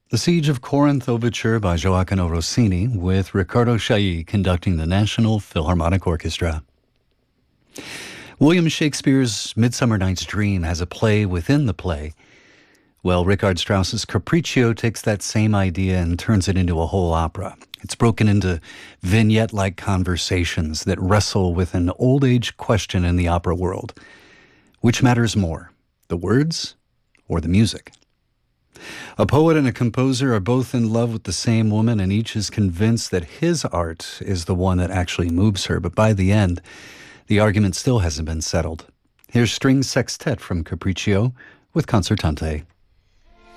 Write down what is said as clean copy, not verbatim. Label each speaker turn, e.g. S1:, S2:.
S1: The Siege of Corinth Overture by Gioacchino Rossini with Riccardo Chailly conducting the National Philharmonic Orchestra. William Shakespeare's Midsummer Night's Dream has a play within the play. Well, Richard Strauss's Capriccio takes that same idea and turns it into a whole opera. It's broken into vignette-like conversations that wrestle with an old-age question in the opera world. Which matters more, the words or the music? A poet and a composer are both in love with the same woman, and each is convinced that his art is the one that actually moves her. But by the end, the argument still hasn't been settled. Here's String Sextet from Capriccio with Concertante.